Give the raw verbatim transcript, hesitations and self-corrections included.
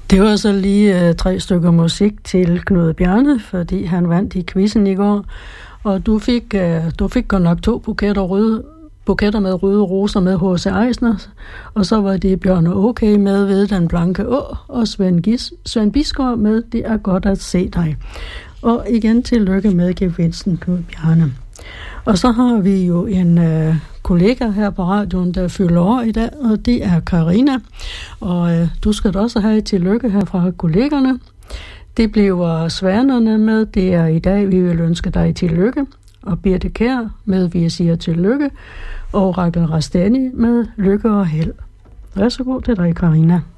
Det var så lige uh, tre stykker musik til Knud Bjarne, fordi han vandt i quizzen i går. Og du fik, uh, du fik godt nok to buketter, røde, buketter med røde roser med H C Eisner. Og så var det Bjørn og Okay med Ved den blanke å, og Svend, Gis, Svend Bisgaard med Det er godt at se dig. Og igen tillykke med gevinsten, Knud Bjarne. Og så har vi jo en øh, kollega her på radioen, der fylder år i dag, og det er Karina. Og øh, du skal da også have et tillykke her fra kollegerne. Det bliver Sværnerne med, det er i dag, vi vil ønske dig tillykke. Og Birte Kjær med, vi siger tillykke. Og Rakel Rastani med lykke og held. Vær så god til dig, Karina.